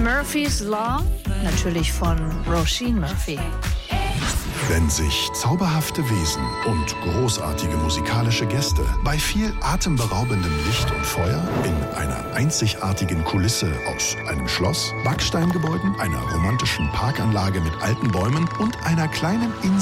Murphy's Law, natürlich von Roisin Murphy. Wenn sich zauberhafte Wesen und großartige musikalische Gäste bei viel atemberaubendem Licht und Feuer in einer einzigartigen Kulisse aus einem Schloss, Backsteingebäuden, einer romantischen Parkanlage mit alten Bäumen und einer kleinen Insel